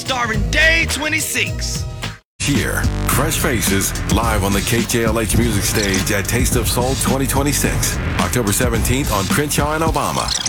starring Day 26. Here, fresh faces live on the KJLH Music Stage at Taste of Soul 2026, October 17th on Crenshaw and Obama.